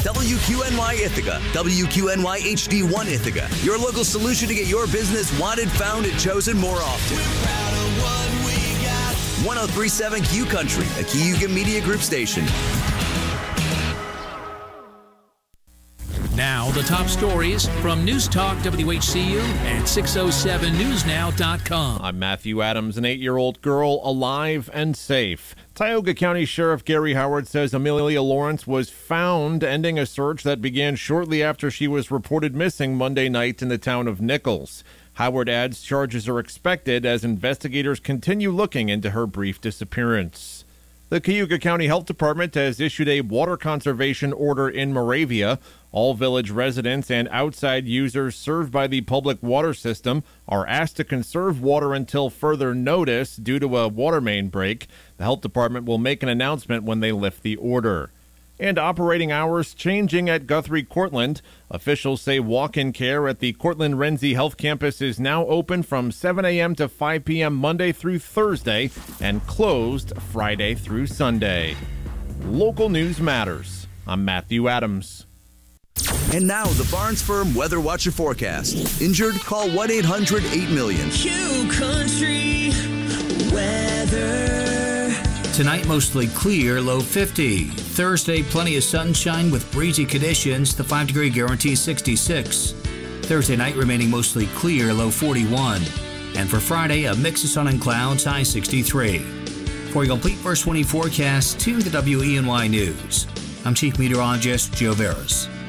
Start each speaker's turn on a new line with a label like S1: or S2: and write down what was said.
S1: WQNY Ithaca, WQNY HD1 Ithaca, your local solution to get your business wanted, found, and chosen more often. We're proud of what we got. 1037 Q Country, a Cayuga Media Group station.
S2: Now, the top stories from News Talk WHCU and 607newsnow.com.
S3: I'm Matthew Adams. An 8-year-old girl alive and safe. Tioga County Sheriff Gary Howard says Amelia Lawrence was found, ending a search that began shortly after she was reported missing Monday night in the town of Nichols. Howard adds charges are expected as investigators continue looking into her brief disappearance. The Cayuga County Health Department has issued a water conservation order in Moravia. All village residents and outside users served by the public water system are asked to conserve water until further notice due to a water main break. The health department will make an announcement when they lift the order. And operating hours changing at Guthrie Cortland. Officials say walk-in care at the Cortland Renzi Health Campus is now open from 7 a.m. to 5 p.m. Monday through Thursday and closed Friday through Sunday. Local news matters. I'm Matthew Adams.
S1: And now, the Barnes Firm Weather Watcher forecast. Injured? Call 1-800-8-million.
S4: Q Country weather.
S5: Tonight, mostly clear, low 50. Thursday, plenty of sunshine with breezy conditions. The 5-degree guarantee 66. Thursday night, remaining mostly clear, low 41. And for Friday, a mix of sun and clouds, high 63. For a complete first 24 forecast, tune to WENY News. I'm Chief Meteorologist Joe Veras.